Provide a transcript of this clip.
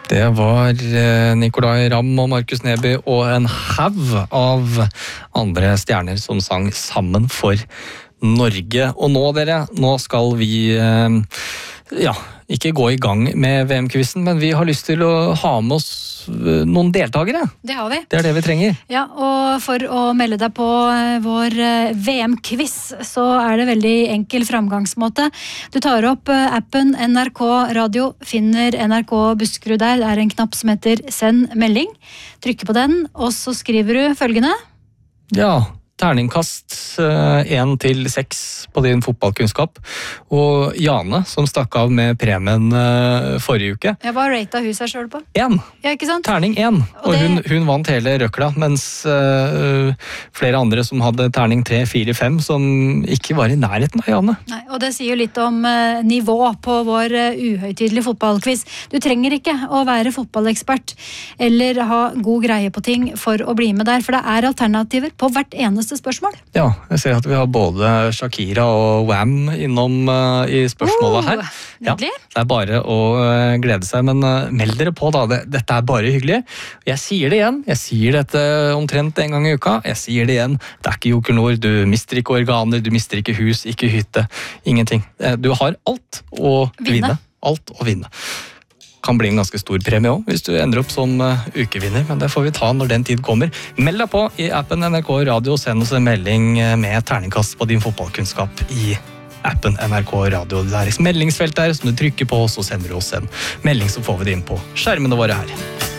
Det var Nicolai Ramm og Markus Neby og en haug av andre stjerner som sang sammen for Norge. Og nå, dere, nå skal vi ikke gå i gang med VM-quizen, men vi har lyst til å ha med oss noen deltakere. Det har vi. Det er det vi trenger. Ja, og for å melde deg på vår VM-quiz, så er det veldig enkel framgangsmåte. Du tar opp appen NRK Radio, finner NRK Buskerud der. Det er en knapp som heter Send melding. Trykker på den, og så skriver du følgende. Ja, terningkast 1-6 på din fotballkunnskap. Og Jane, som stakk av med premien forrige uke. Ja, hva ratet hun seg selv på? 1. Ja, ikke sant? Terning 1. Og hun vant hele røkla, mens flere andre som hadde terning 3, 4, 5, som ikke var i nærheten av Jane. Nei, og det sier jo litt om nivå på vår uhøytidelige fotballquiz. Du trenger ikke å være fotballekspert eller ha god greie på ting for å bli med der, for det er alternativer på hvert eneste spørsmål. Ja, jeg ser at vi har både Shakira og Wham innom i spørsmålet her. Ja, det er bare å glede seg, men meld dere på da, dette er bare hyggelig. Jeg sier det igjen, jeg sier dette omtrent en gang i uka, jeg sier det igjen, det er ikke Joker-Nord, du mister ikke organer, du mister ikke hus, ikke hytte, ingenting. Du har alt å vinne. Alt å vinne. Kan bli en ganske stor premie også, hvis du ender opp som ukevinner, men det får vi ta når den tid kommer. Meld deg på i appen NRK Radio, send oss en melding med terningkast på din fotballkunnskap i appen NRK Radio. Det er et meldingsfelt der som du trykker på, så sender du oss en melding, så får vi det inn på skjermene våre her.